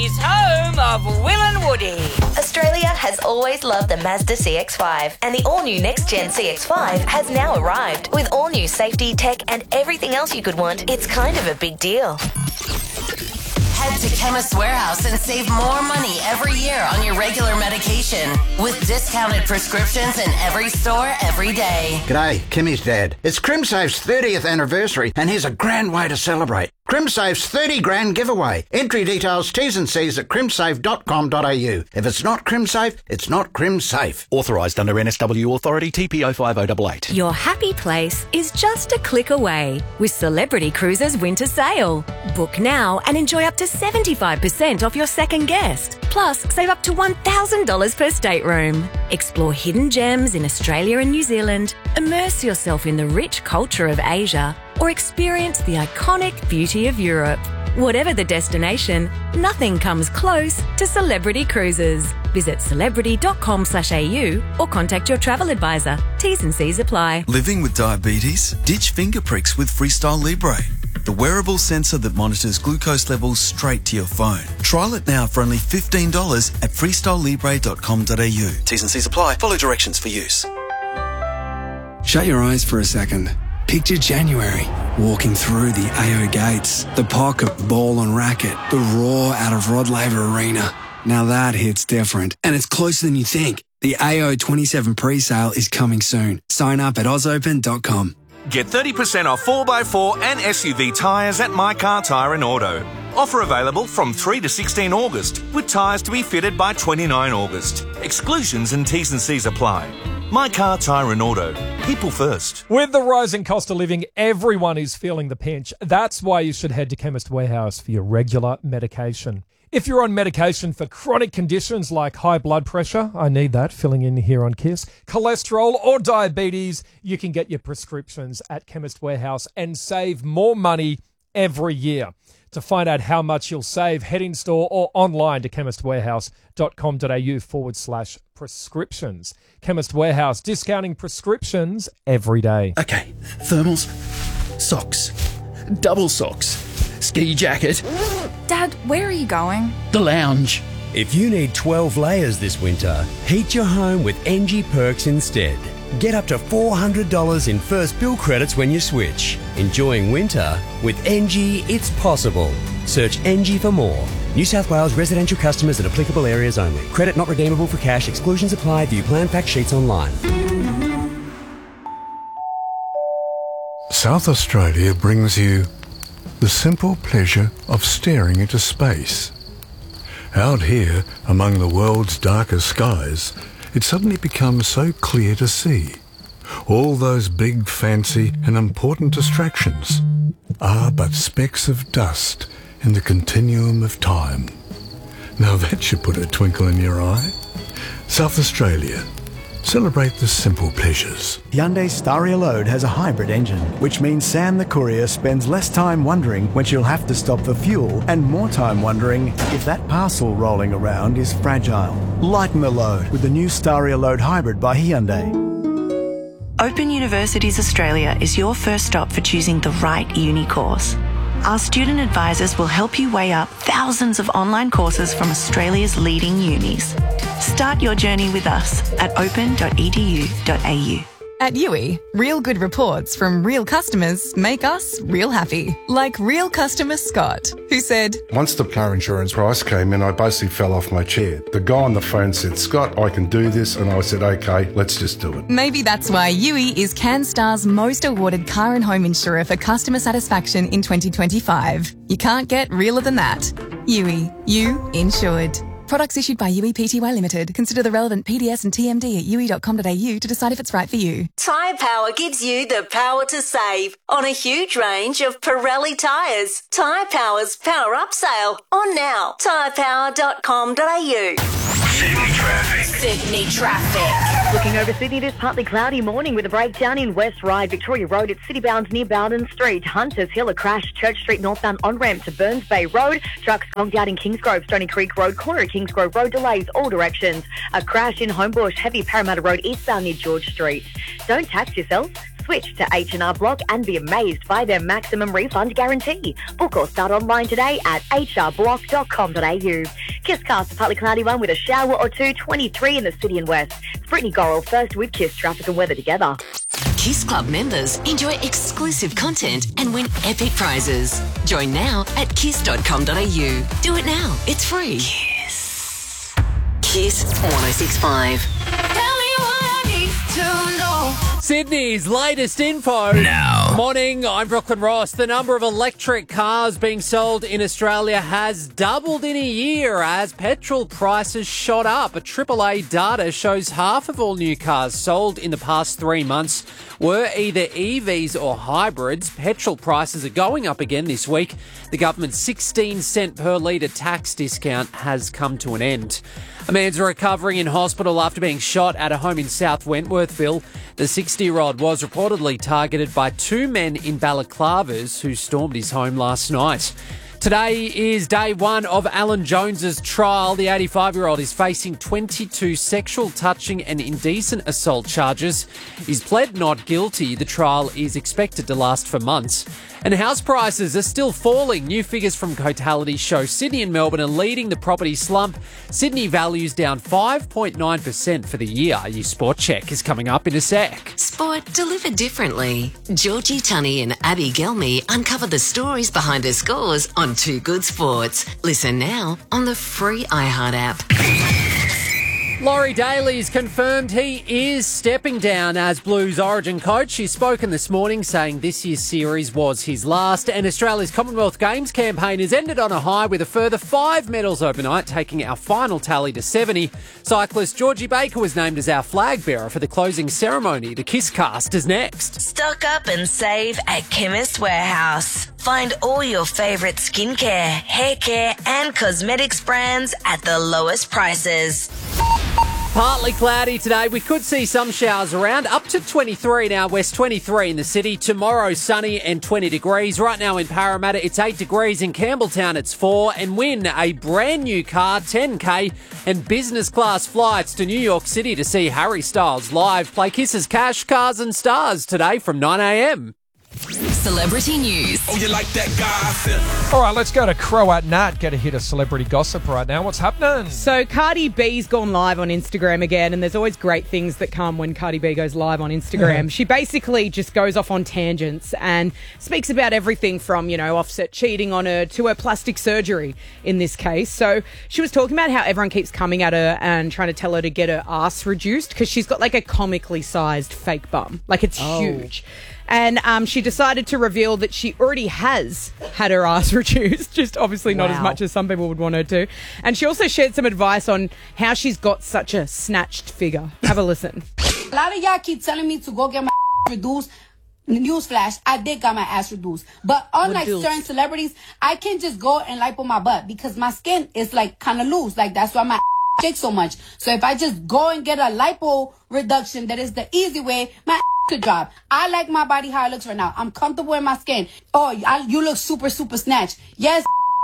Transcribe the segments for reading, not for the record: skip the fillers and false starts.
Sydney's home of Will and Woody. Australia has always loved the Mazda CX-5, and the all-new next-gen CX-5 has now arrived. With all-new safety, tech and everything else you could want, it's kind of a big deal. Head to Chemist Warehouse and save more money every year on your regular medication with discounted prescriptions in every store every day. G'day, Kimmy's dad. It's CrimSafe's 30th anniversary, and here's a grand way to celebrate. CrimSafe's 30 grand giveaway. Entry details, T's and C's at crimsafe.com.au. If it's not CrimSafe, it's not CrimSafe. Authorised under NSW Authority TPO 5088. Your happy place is just a click away with Celebrity Cruises Winter Sale. Book now and enjoy up to 75% off your second guest. Plus, save up to $1,000 per stateroom. Explore hidden gems in Australia and New Zealand, immerse yourself in the rich culture of Asia, or experience the iconic beauty of Europe. Whatever the destination, nothing comes close to Celebrity Cruises. Visit celebrity.com/au or contact your travel advisor. T's and C's apply. Living with diabetes? Ditch finger pricks with Freestyle Libre, the wearable sensor that monitors glucose levels straight to your phone. Trial it now for only $15 at freestylelibre.com.au. T's and C's apply. Follow directions for use. Shut your eyes for a second. Picture January, walking through the AO gates, the pocket ball and racket, the roar out of Rod Laver Arena. Now that hits different, and it's closer than you think. The AO 27 pre-sale is coming soon. Sign up at ozopen.com. Get 30% off 4x4 and SUV tyres at My Car Tyre and Auto. Offer available from 3 to 16 August, with tyres to be fitted by 29 August. Exclusions and T's and C's apply. My Car Tyre and Auto. People first. With the rising cost of living, everyone is feeling the pinch. That's why you should head to Chemist Warehouse for your regular medication. If you're on medication for chronic conditions like high blood pressure, I need that, filling in here on KISS, cholesterol or diabetes, you can get your prescriptions at Chemist Warehouse and save more money every year. To find out how much you'll save, head in store or online to chemistwarehouse.com.au/prescriptions. Chemist Warehouse, discounting prescriptions every day. Okay, thermals, socks, double socks, ski jacket. Dad, where are you going? The lounge. If you need 12 layers this winter, heat your home with NG Perks instead. Get up to $400 in first bill credits when you switch. Enjoying winter? With NG, it's possible. Search NG for more. New South Wales residential customers in applicable areas only. Credit not redeemable for cash. Exclusions apply. View plan fact sheets online. South Australia brings you the simple pleasure of staring into space. Out here, among the world's darkest skies, it suddenly becomes so clear to see. All those big, fancy and important distractions are but specks of dust in the continuum of time. Now that should put a twinkle in your eye. South Australia. Celebrate the simple pleasures. Hyundai Staria Load has a hybrid engine, which means Sam the courier spends less time wondering when she'll have to stop for fuel and more time wondering if that parcel rolling around is fragile. Lighten the load with the new Staria Load Hybrid by Hyundai. Open Universities Australia is your first stop for choosing the right uni course. Our student advisors will help you weigh up thousands of online courses from Australia's leading unis. Start your journey with us at open.edu.au. At UE, real good reports from real customers make us real happy. Like real customer Scott, who said, "Once the car insurance price came in, I basically fell off my chair. The guy on the phone said, 'Scott, I can do this.' And I said, 'Okay, let's just do it.'" Maybe that's why UE is CanStar's most awarded car and home insurer for customer satisfaction in 2025. You can't get realer than that. UE, you insured. Products issued by UE Pty Limited. Consider the relevant PDS and TMD at ue.com.au to decide if it's right for you. Tyre Power gives you the power to save on a huge range of Pirelli tyres. Tyre Power's Power Up sale on now. tyrepower.com.au. Sydney traffic. Looking over Sydney, this partly cloudy morning with a breakdown in West Ryde, Victoria Road at Citybound near Bowden Street. Hunters Hill, a crash, Church Street northbound on-ramp to Burns Bay Road. Trucks conked out in Kingsgrove, Stony Creek Road, corner at Kingsgrove Road, delays all directions. A crash in Homebush, heavy Parramatta Road eastbound near George Street. Don't tax yourself. Switch to H&R Block and be amazed by their maximum refund guarantee. Book or start online today at hrblock.com.au. Kisscast, a partly cloudy one with a shower or two, 23 in the city and west. It's Brittany Gorrell, first with Kiss traffic and weather together. Kiss Club members enjoy exclusive content and win epic prizes. Join now at kiss.com.au. Do it now. It's free. Kiss 106.5. Sydney's latest info. Now. Morning, I'm Brooklyn Ross. The number of electric cars being sold in Australia has doubled in a year as petrol prices shot up. A AAA data shows half of all new cars sold in the past 3 months were either EVs or hybrids. Petrol prices are going up again this week. The government's 16-cent per litre tax discount has come to an end. A man's recovering in hospital after being shot at a home in South Wentworthville. The 60-year-old was reportedly targeted by two men in balaclavas who stormed his home last night. Today is day one of Alan Jones's trial. The 85-year-old is facing 22 sexual touching and indecent assault charges. He's pled not guilty. The trial is expected to last for months. And house prices are still falling. New figures from Cotality show Sydney and Melbourne are leading the property slump. Sydney values down 5.9% for the year. Your Sport Check is coming up in a sec. Sport delivered differently. Georgie Tunney and Abby Gelmy uncover the stories behind the scores on Too Good Sports. Listen now on the free iHeart app. Laurie Daly's confirmed he is stepping down as Blues Origin coach. He's spoken this morning saying this year's series was his last, and Australia's Commonwealth Games campaign has ended on a high with a further 5 medals overnight, taking our final tally to 70. Cyclist Georgie Baker was named as our flag bearer for the closing ceremony. The Kisscast is next. Stock up and save at Chemist Warehouse. Find all your favourite skincare, hair care and cosmetics brands at the lowest prices. Partly cloudy today. We could see some showers around. Up to 23 now, west 23 in the city. Tomorrow, sunny and 20 degrees. Right now in Parramatta, it's 8 degrees. In Campbelltown, it's 4. And win a brand new car, 10K, and business class flights to New York City to see Harry Styles live. Play Kisses Cash, Cars and Stars today from 9 a.m. Celebrity news. Oh, you like that gossip? All right, let's go to Croat Nat. Get a hit of celebrity gossip right now. What's happening? So Cardi B's gone live on Instagram again, and there's always great things that come when Cardi B goes live on Instagram. She basically just goes off on tangents and speaks about everything from, you know, Offset cheating on her to her plastic surgery in this case. So she was talking about how everyone keeps coming at her and trying to tell her to get her ass reduced because she's got like a comically sized fake bum. Like it's huge. And she decided to reveal that she already has had her ass reduced, just obviously not as much as some people would want her to. And she also shared some advice on how she's got such a snatched figure. Have a listen. A lot of y'all keep telling me to go get my reduced. Newsflash, I did got my ass reduced. But unlike certain celebrities, I can't just go and lipo my butt because my skin is like kind of loose. Like that's why my shakes so much. So if I just go and get a lipo reduction, that is the easy way, my could drop. I like my body how it looks right now. I'm comfortable in my skin. Oh, you look super, super snatched. Yes,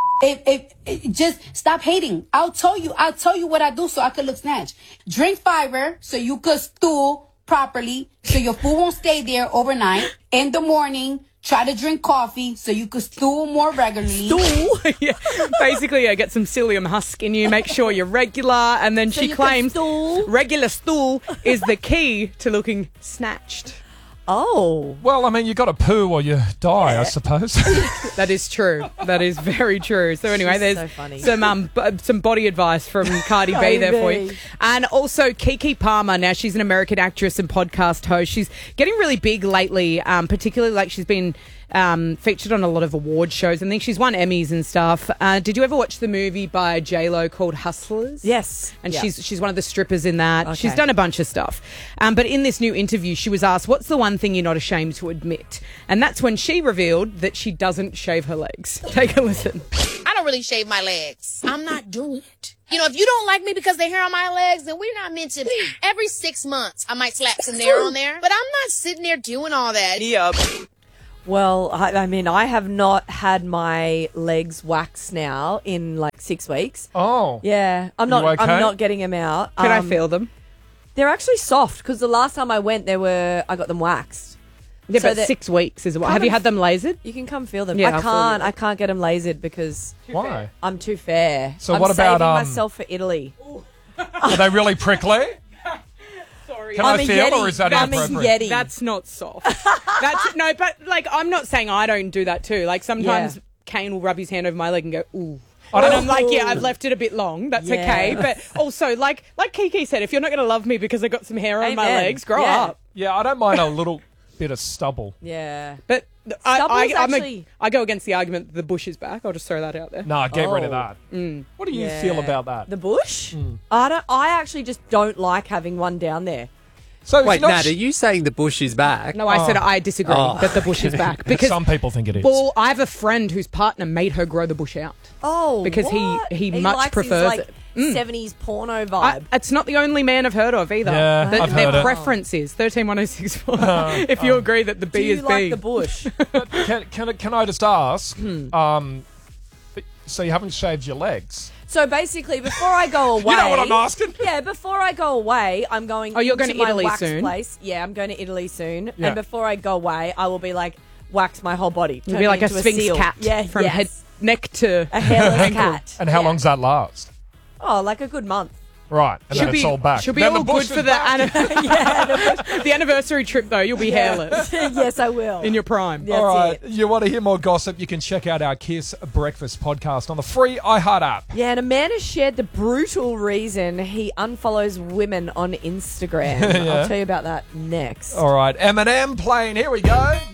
just stop hating. I'll tell you what I do so I could look snatched. Drink fiber so you could stool properly so your food won't stay there overnight. In the morning, try to drink coffee so you could stool more regularly. Stool? Yeah. Basically, get some psyllium husk in you, make sure you're regular, and then so she claims regular stool is the key to looking snatched. Oh. Well, I mean, you got to poo or you die, I suppose. That is true. That is very true. So anyway, there's some body advice from Cardi B there for you. And also Keke Palmer. Now, she's an American actress and podcast host. She's getting really big lately, particularly like she's been featured on a lot of award shows. I think she's won Emmys and stuff. Did you ever watch the movie by J-Lo called Hustlers? Yes. And she's one of the strippers in that. Okay. She's done a bunch of stuff. But in this new interview, she was asked, what's the one thing you're not ashamed to admit? And that's when she revealed that she doesn't shave her legs. Take a listen. I don't really shave my legs. I'm not doing it. You know, if you don't like me because the hair on my legs, then we're not meant to be. Every 6 months, I might slap some hair on there. But I'm not sitting there doing all that. Yep. Well, I mean, I have not had my legs waxed now in like 6 weeks. Oh. Yeah. I'm not getting them out. Can I feel them? They're actually soft because the last time I went, I got them waxed. Yeah, So but that- 6 weeks is what. Come Have you and had them lasered? You can come feel them. Yeah, I I'll feel you. can't get them lasered because Why? I'm too fair. So I'm what about, saving um, myself for Italy? Are they really prickly? Can I'm I a feel, Yeti. or is that I'm a inappropriate? Yeti. That's not soft. No, but like I'm not saying I don't do that too. Like sometimes Kane will rub his hand over my leg and go, ooh. I And don't- I'm like, yeah, I've left it a bit long. That's okay. But also, like Kiki said, if you're not going to love me because I got some hair on my Amen. legs, grow Yeah. up. Yeah, I don't mind a little bit of stubble. Yeah. But Stubble's actually- I go against the argument that the bush is back. I'll just throw that out there. Nah, get rid of Oh. that. Mm. What do you feel about that? The bush? I actually just don't like having one down there. So Wait, Nat, are you saying the bush is back? No, I said I disagree that the bush is back because some people think it is. Well, I have a friend whose partner made her grow the bush out. Oh, because what? he much likes prefers his, like, it. 70s porno vibe. It's not the only man I've heard of either. Yeah, I've heard their it. preference is 131064. If you agree that the B Do you is like B. the bush? Can I just ask? Hmm. So you haven't shaved your legs? So basically, before I go away, You know what I'm asking? Yeah, before I go away, I'm going. Oh, you're going into to Italy my wax soon? Place. Yeah, I'm going to Italy soon. Yeah. And before I go away, I will be like wax my whole body. You'll turn be me like a into Sphinx seal. cat Yeah, from yes. neck to a hairless ankle. cat. And how long's that last? Oh, like a good month. Right, and then it's all back. She'll be Then all the bush good for is the, back. the anniversary trip, though. You'll be hairless Yes, I will. in your prime. That's All right, it. you want to hear more gossip? You can check out our Kiss Breakfast podcast on the free iHeart app. Yeah, and a man has shared the brutal reason he unfollows women on Instagram. Yeah. I'll tell you about that next. All right, Eminem playing. Here we go.